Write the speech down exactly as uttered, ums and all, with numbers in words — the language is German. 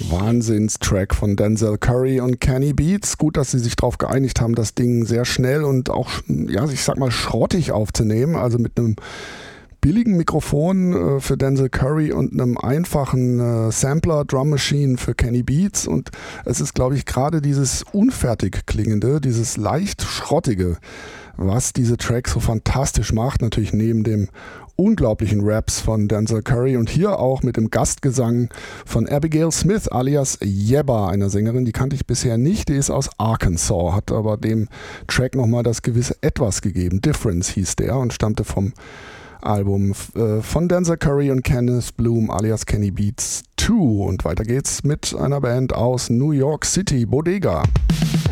Wahnsinnstrack von Denzel Curry und Kenny Beats. Gut, dass sie sich darauf geeinigt haben, das Ding sehr schnell und auch, ja, ich sag mal, schrottig aufzunehmen. Also mit einem billigen Mikrofon äh, für Denzel Curry und einem einfachen äh, Sampler Drum Machine für Kenny Beats. Und es ist, glaube ich, gerade dieses unfertig klingende, dieses leicht schrottige, was diese Tracks so fantastisch macht. Natürlich neben dem unglaublichen Raps von Denzel Curry und hier auch mit dem Gastgesang von Abigail Smith alias Yebba, einer Sängerin, die kannte ich bisher nicht, die ist aus Arkansas, hat aber dem Track nochmal das gewisse Etwas gegeben. Difference hieß der und stammte vom Album äh, von Denzel Curry und Kenneth Bloom alias Kenny Beats zwei. Und weiter geht's mit einer Band aus New York City, Bodega.